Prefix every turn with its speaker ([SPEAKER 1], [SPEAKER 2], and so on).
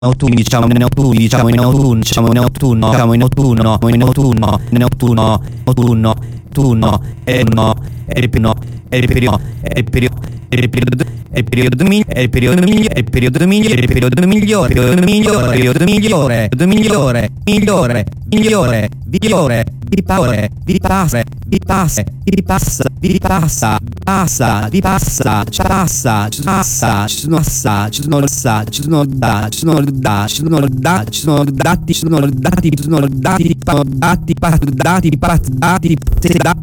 [SPEAKER 1] autunno, diciamo in autunno, diciamo in autunno, diciamo in autunno, diciamo in autunno, in autunno, in autunno, autunno, autunno, e no, e il periodo, e il periodo, e il periodo, e il periodo, e il periodo migliore, e il periodo migliore, e il periodo migliore, e il periodo migliore, periodo migliore, periodo migliore, periodo migliore, migliore, migliore, migliore, vi paure, vi passe, vi passe, vi passa, vi passa, passa, vi passa, ci passa, ci passa, ci sono assa, ci sono sa, ci sono da, ci sono da, ci sono da, ci sono dati, ci sono dati, ci sono dati, dati, dati, dati, dati,